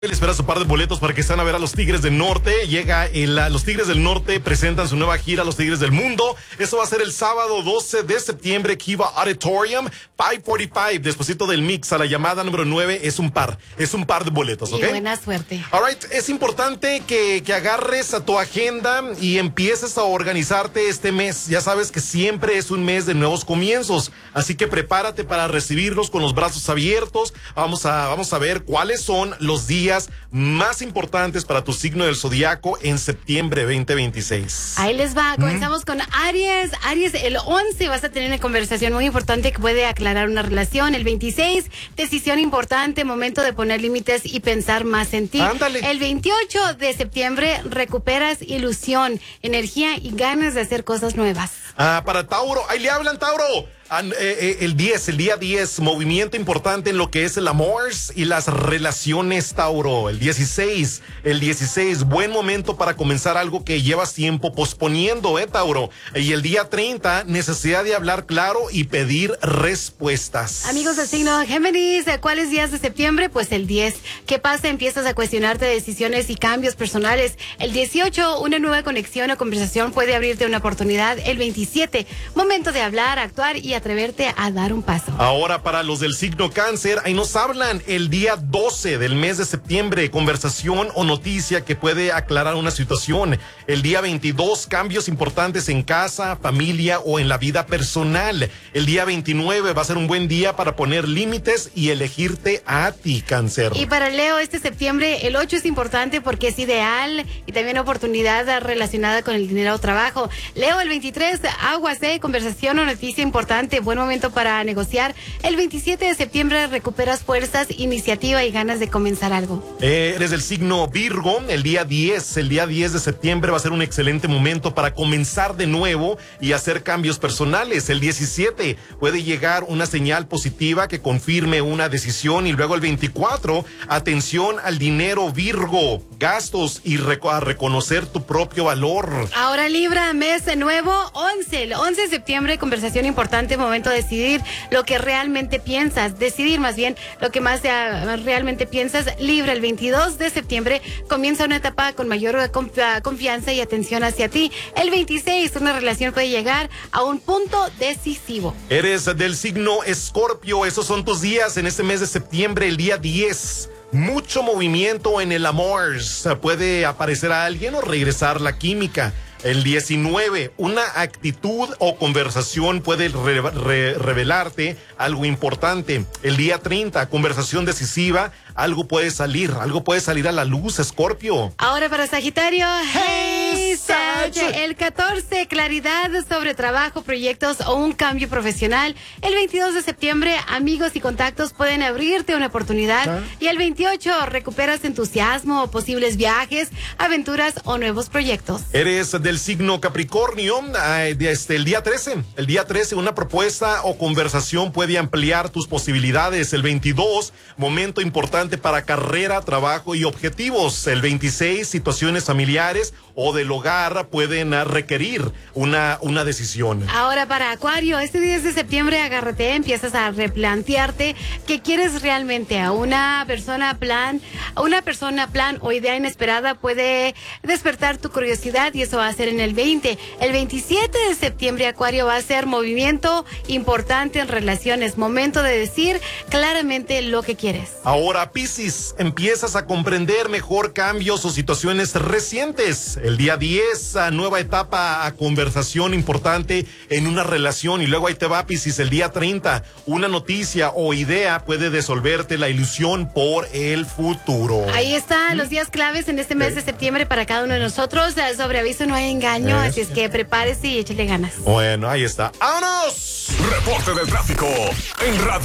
Le espera su par de boletos para que estén a ver a los Tigres del Norte. Los Tigres del Norte presentan su nueva gira, Los Tigres del Mundo. Eso va a ser el sábado 12 de septiembre, Kiva Auditorium, 5:45. Despuésito del mix, a la llamada número 9, es un par de boletos, ¿ok? Y buena suerte. All right, es importante que agarres a tu agenda y empieces a organizarte este mes. Ya sabes que siempre es un mes de nuevos comienzos, así que prepárate para recibirlos con los brazos abiertos. Vamos a ver cuáles son los días más importantes para tu signo del zodiaco en septiembre 2026. Ahí les va, comenzamos con Aries. Aries, el 11 vas a tener una conversación muy importante que puede aclarar una relación. El 26, decisión importante, momento de poner límites y pensar más en ti. Ándale. El 28 de septiembre recuperas ilusión, energía y ganas de hacer cosas nuevas. Para Tauro, ahí le hablan, Tauro. El día 10, movimiento importante en lo que es el amor y las relaciones, Tauro. El 16, buen momento para comenzar algo que llevas tiempo posponiendo, Tauro. Y el día 30, necesidad de hablar claro y pedir respuestas. Amigos del signo Géminis, ¿cuáles días de septiembre? Pues el 10. ¿Qué pasa? Empiezas a cuestionarte decisiones y cambios personales. El 18, una nueva conexión o conversación puede abrirte una oportunidad. El 27, momento de hablar, actuar y atreverte a dar un paso. Ahora para los del signo Cáncer, ahí nos hablan el día 12 del mes de septiembre, conversación o noticia que puede aclarar una situación. El día 22, cambios importantes en casa, familia o en la vida personal. El día 29 va a ser un buen día para poner límites y elegirte a ti, Cáncer. Y para Leo, este septiembre, el 8 es importante porque es ideal y también oportunidad relacionada con el dinero o trabajo. Leo, el 23, aguas, conversación o noticia importante. Buen momento para negociar. El 27 de septiembre recuperas fuerzas, iniciativa y ganas de comenzar algo. Eres del signo Virgo. El día 10 de septiembre va a ser un excelente momento para comenzar de nuevo y hacer cambios personales. El 17 puede llegar una señal positiva que confirme una decisión. Y luego el 24, atención al dinero, Virgo, gastos y a reconocer tu propio valor. Ahora Libra, mes nuevo, 11. El 11 de septiembre, conversación importante, momento de decidir lo que realmente piensas, decidir más bien lo que más realmente piensas. Libra, el 22 de septiembre comienza una etapa con mayor confianza y atención hacia ti. El 26, una relación puede llegar a un punto decisivo. Eres del signo Escorpio, esos son tus días en este mes de septiembre. El día 10, mucho movimiento en el amor, puede aparecer a alguien o regresar la química. El 19, una actitud o conversación puede revelarte algo importante. El día 30, conversación decisiva, algo puede salir a la luz, Escorpio. Ahora para Sagitario, hey Sag, el 14, claridad sobre trabajo, proyectos o un cambio profesional. El 22 de septiembre, amigos y contactos pueden abrirte una oportunidad. Y el 28, recuperas entusiasmo o posibles viajes, aventuras o nuevos proyectos. Eres del signo Capricornio. El día 13, una propuesta o conversación puede ampliar tus posibilidades. El 22, momento importante para carrera, trabajo y objetivos. El 26, situaciones familiares o del hogar pueden requerir una decisión. Ahora para Acuario, este 10 de septiembre agárrate, empiezas a replantearte qué quieres realmente. A una persona plan o idea inesperada puede despertar tu curiosidad y eso va a ser en el 20. El 27 de septiembre, Acuario, va a ser movimiento importante en relaciones, momento de decir claramente lo que quieres. Ahora Piscis, empiezas a comprender mejor cambios o situaciones recientes. El día 10, nueva etapa, a conversación importante en una relación. Y luego ahí te va, Piscis, el día 30, una noticia o idea puede disolverte la ilusión por el futuro. Ahí están los días claves en este mes de septiembre para cada uno de nosotros. Sobre aviso no hay engaño, así es que prepárese y échale ganas. Bueno, ahí está. ¡Vámonos! Reporte del tráfico en Radio